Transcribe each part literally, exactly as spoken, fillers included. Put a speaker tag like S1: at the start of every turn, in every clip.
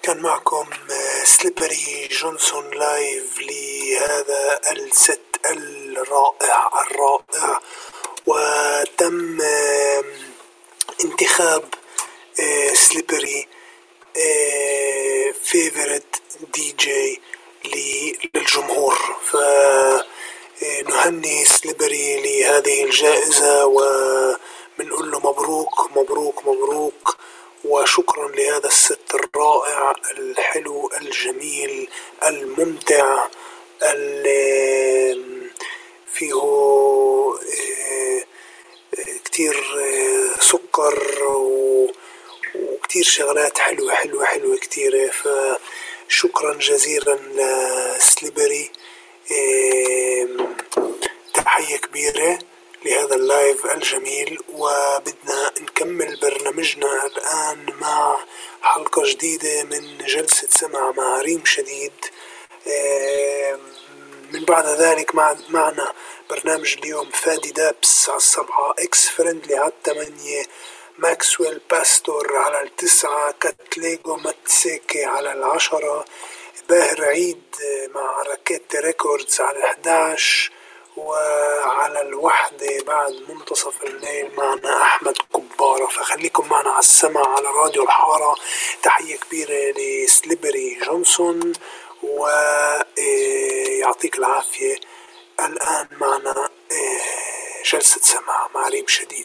S1: كان معكم سليبري جونسون لايف لهذا الست الرائع الرائع. وتم انتخاب سليبري فيفورت دي جي للجمهور، فنهني سليبري لهذه الجائزة وبنقول له مبروك مبروك مبروك، وشكرا لهذا الست الرائع الحلو الجميل الممتع اللي فيه كتير سكر وكتير شغلات حلوة حلوة حلوة كتيرة. فشكرا جزيلا لسليبري، تحية كبيرة لهذا اللايف الجميل. وبدنا نكمل برنامجنا الآن مع حلقة جديدة من جلسة سمع مع ريم شديد. من بعد ذلك معنا برنامج اليوم فادي دابس على السبعة، اكس فريندلي على الثمانية، ماكسويل باستور على التسعة، كاتليجو ماتسيكي على العشرة، باهر عيد مع راكيت ريكوردز على الحداش، وعلى الوحدة بعد منتصف الليل معنا أحمد كبارة. فخليكم معنا على السمع على راديو الحارة. تحية كبيرة لسليبري جونسون ويعطيك العافية. الآن معنا جلسة سمع مع ريم شديد.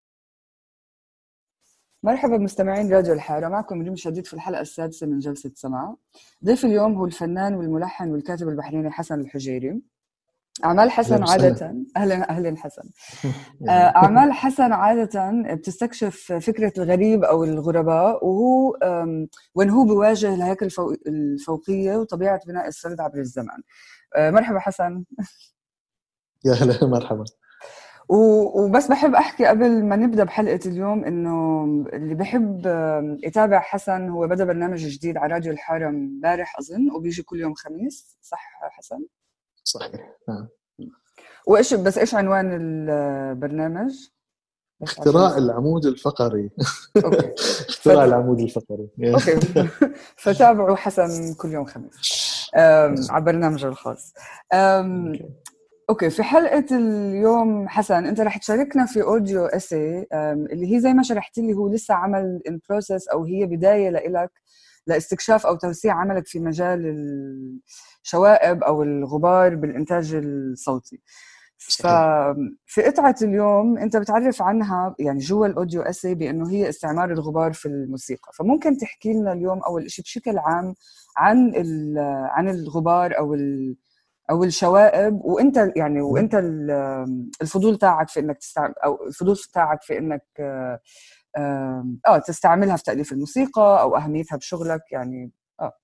S2: مرحبا مستمعين راديو الحارة، معكم ريم شديد في الحلقة السادسة من جلسة سمع. ضيف اليوم هو الفنان والملحن والكاتب البحريني حسن الحجيري. أعمال حسن عادة أهلا أهلا حسن أعمال حسن عادة بتستكشف فكرة الغريب أو الغرباء، وهو وين هو بيواجه الهيكل الفوقية وطبيعة بناء السرد عبر الزمن. مرحبا حسن.
S3: يا هلا مرحبا.
S2: وبس بحب أحكي قبل ما نبدأ بحلقة اليوم إنه اللي بحب يتابع حسن هو بدأ برنامج جديد على راديو الحارة امبارح أظن، وبيجي كل يوم خميس، صح حسن؟
S3: صحيح. نعم.
S2: وإيش بس إيش عنوان البرنامج؟
S3: اختراع العمود الفقري.
S2: أوكي.
S3: اختراع فت... العمود الفقري.
S2: أوكي. فتابعوا حسن كل يوم خميس على برنامجه الخاص. أوكي. أوكي. في حلقة اليوم حسن أنت رح تشاركنا في أوديو أسي اللي هي زي ما شرحت لي هو لسه عمل in process، أو هي بداية لإلك لاستكشاف أو توسيع عملك في مجال الشوائب أو الغبار بالإنتاج الصوتي. ففي قطعة اليوم أنت بتعرف عنها يعني جوا الأوديو أسي بأنه هي استعمار الغبار في الموسيقى. فممكن تحكي لنا اليوم أول شيء بشكل عام عن عن الغبار أو أو الشوائب، وأنت يعني وأنت الفضول تاعك في إنك تستعمل أو الفضول تاعك في إنك آه تستعملها في تأليف الموسيقى أو أهميتها بشغلك يعني. آه.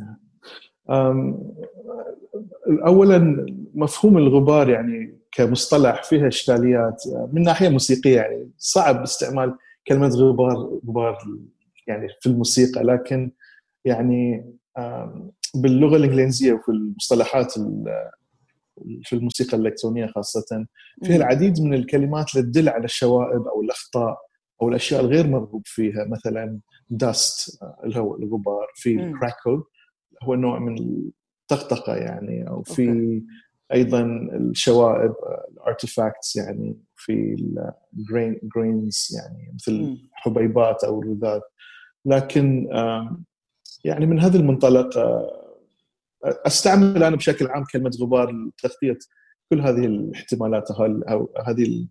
S3: أولاً مفهوم الغبار يعني كمصطلح فيها إشكاليات من ناحية موسيقية، يعني صعب استعمال كلمة غبار غبار يعني في الموسيقى، لكن يعني باللغة الإنجليزية وفي المصطلحات في الموسيقى الإلكترونية خاصة فيها العديد من الكلمات اللي تدل على الشوائب أو الأخطاء أو الأشياء الغير مرغوب فيها. مثلا dust اللي هو الغبار، في crackle هو نوع من الطقطقة يعني، أو في أوكي. أيضا الشوائب artifacts يعني، في grains يعني مثل حبيبات أو رذاذ. لكن يعني من هذا المنطلق أستعمل أنا بشكل عام كلمة غبار لتغطية كل هذه الاحتمالات أو هذه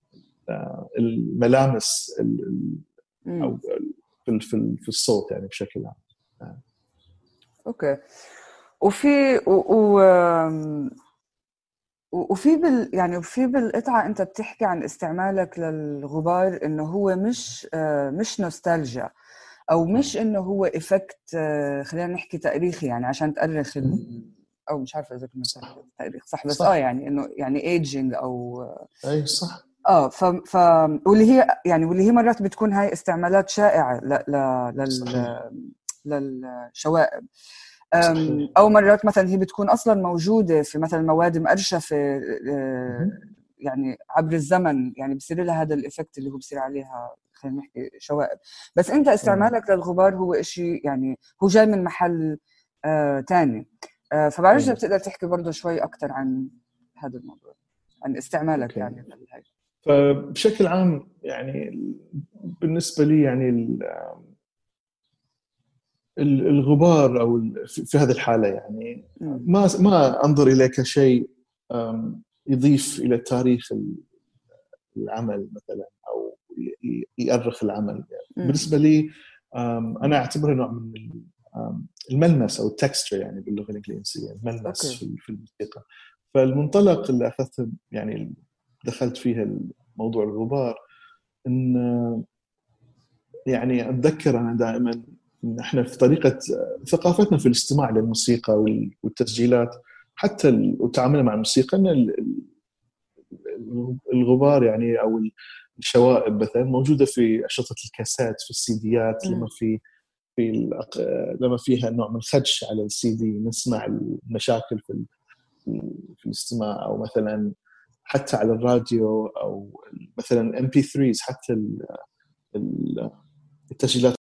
S3: الملامس أو في الصوت يعني بشكل عام.
S2: أوكي. وفي و... و... وفي بال يعني وفي بالقطعة أنت بتحكي عن استعمالك للغبار إنه هو مش مش نوستالجيا أو مش إنه هو إفكت خلينا نحكي تاريخي يعني عشان تأرخ ال... أو مش عارفة إذا كنت تاريخ صح بس صح. آه يعني إنه يعني ايجينج أو
S3: أي صح.
S2: آه ف ف واللي هي يعني واللي هي مرات بتكون هاي استعمالات شائعة ل ل لل للشوائب، أو مرات مثلا هي بتكون أصلا موجودة في مثلا مواد مقرشفة يعني عبر الزمن يعني بصير لها هذا الإفكت اللي هو بصير عليها خلينا نحكي شوائب. بس أنت استعمالك للغبار هو إشي يعني هو جاي من محل آه تاني، آه فبعرفش بتقدر تحكي برضه شوي أكتر عن هذا الموضوع، عن استعمالك أوكي. يعني للهاي.
S3: فبشكل عام يعني بالنسبة لي يعني الغبار أو في هذه الحالة يعني ما ما أنظر إليه كشيء يضيف إلى تاريخ العمل مثلا أو يؤرخ العمل يعني. بالنسبة لي أنا أعتبره نوع من الملمس أو التكستشر يعني باللغة الإنجليزية، الملمس أوكي. في الموسيقى. فالمنطلق اللي أخذته يعني دخلت فيها الموضوع الغبار إن يعني أتذكر أنا دائما إن إحنا في طريقة ثقافتنا في الاستماع للموسيقى والتسجيلات حتى وتعاملنا مع الموسيقى إن الغبار يعني أو الشوائب مثلا موجودة في أشرطة الكاسات، في السيديات، لما في في لما فيها نوع من الخدش على السي دي نسمع المشاكل في في الاستماع، أو مثلا حتى على الراديو، أو مثلا إم بي ثريز حتى التسجيلات